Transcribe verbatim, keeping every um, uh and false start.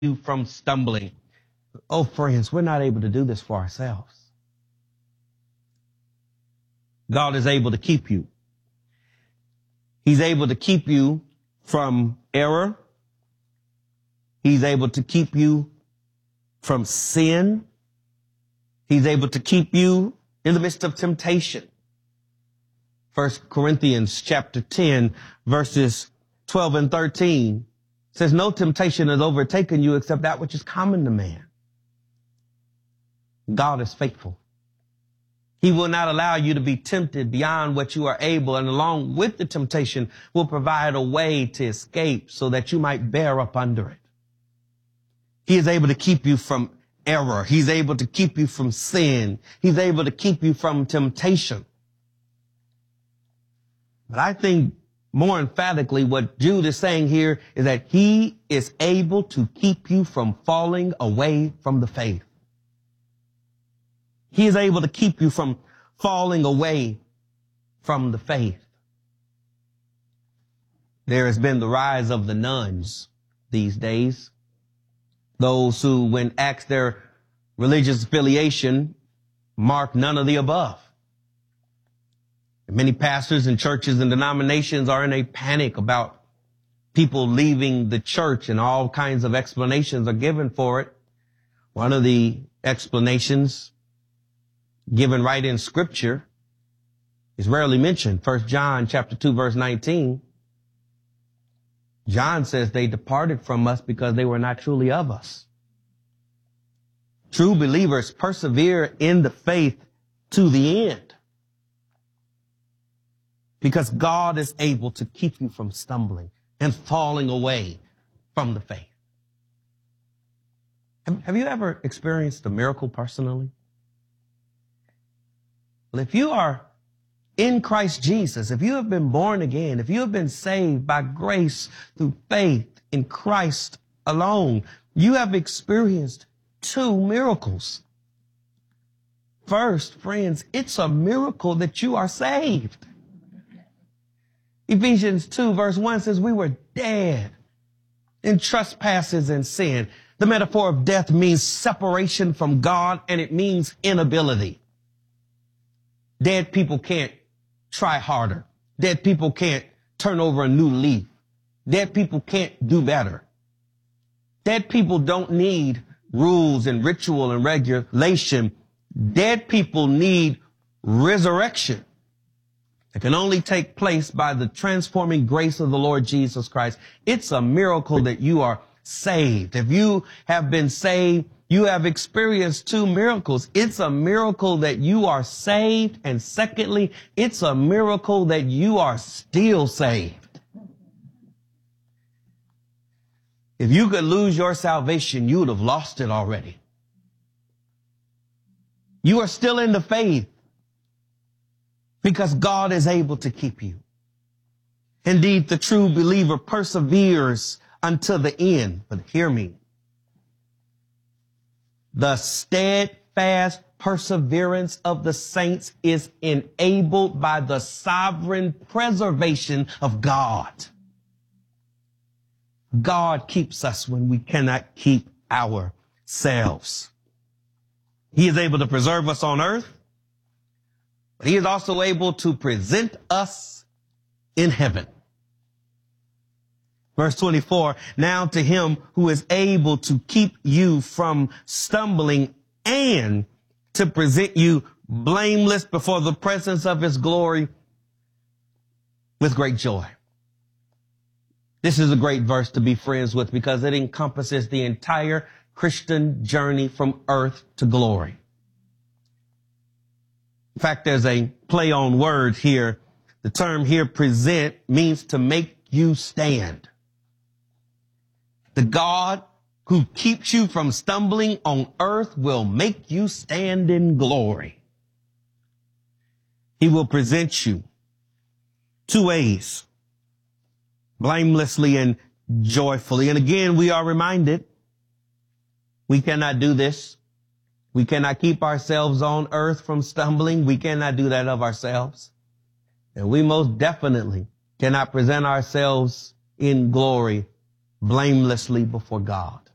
you from stumbling. Oh, friends, we're not able to do this for ourselves. God is able to keep you. He's able to keep you from error. He's able to keep you from sin. He's able to keep you in the midst of temptation. First Corinthians chapter ten, verses twelve and thirteen says, no temptation has overtaken you except that which is common to man. God is faithful. He will not allow you to be tempted beyond what you are able, and along with the temptation will provide a way to escape so that you might bear up under it. He is able to keep you from error. He's able to keep you from sin. He's able to keep you from temptation. But I think more emphatically what Jude is saying here is that he is able to keep you from falling away from the faith. He is able to keep you from falling away from the faith. There has been the rise of the nuns these days. Those who, when asked their religious affiliation, mark none of the above. Many pastors and churches and denominations are in a panic about people leaving the church, and all kinds of explanations are given for it. One of the explanations given right in Scripture is rarely mentioned. First John chapter two, verse nineteen. John says they departed from us because they were not truly of us. True believers persevere in the faith to the end because God is able to keep you from stumbling and falling away from the faith. Have, have you ever experienced a miracle personally? Well, if you are in Christ Jesus, if you have been born again, if you have been saved by grace through faith in Christ alone, you have experienced two miracles. First, friends, it's a miracle that you are saved. Ephesians two, verse one says, we were dead in trespasses and sin. The metaphor of death means separation from God, and it means inability. Dead people can't try harder. Dead people can't turn over a new leaf. Dead people can't do better. Dead people don't need rules and ritual and regulation. Dead people need resurrection. It can only take place by the transforming grace of the Lord Jesus Christ. It's a miracle that you are saved. If you have been saved, you have experienced two miracles. It's a miracle that you are saved. And secondly, it's a miracle that you are still saved. If you could lose your salvation, you would have lost it already. You are still in the faith because God is able to keep you. Indeed, the true believer perseveres until the end. But hear me. The steadfast perseverance of the saints is enabled by the sovereign preservation of God. God keeps us when we cannot keep ourselves. He is able to preserve us on earth, but he is also able to present us in heaven. Verse twenty-four, now to him who is able to keep you from stumbling and to present you blameless before the presence of his glory with great joy. This is a great verse to be friends with because it encompasses the entire Christian journey from earth to glory. In fact, there's a play on words here. The term here, present, means to make you stand. The God who keeps you from stumbling on earth will make you stand in glory. He will present you two ways, blamelessly and joyfully. And again, we are reminded we cannot do this. We cannot keep ourselves on earth from stumbling. We cannot do that of ourselves. And we most definitely cannot present ourselves in glory blamelessly before God.